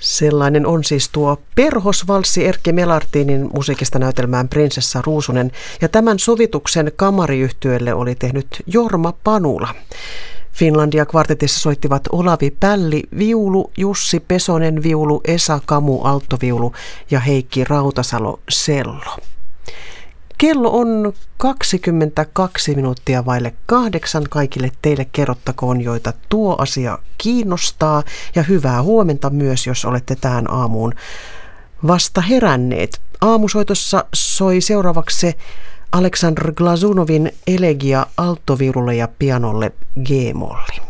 Sellainen on siis tuo perhosvalssi Erkki Melartinin musiikista näytelmään Prinsessa Ruusunen, ja tämän sovituksen kamariyhtyeelle oli tehnyt Jorma Panula. Finlandia kvartetissa soittivat Olavi Pälli viulu, Jussi Pesonen viulu, Esa Kamu alttoviulu ja Heikki Rautasalo cello. Kello on 22 minuuttia vaille 8. Kaikille teille kerrottakoon, joita tuo asia kiinnostaa. Ja hyvää huomenta myös, jos olette tähän aamuun vasta heränneet. Aamusoitossa soi seuraavaksi se Aleksandr Glazunovin elegia alttoviululle ja pianolle G-molli.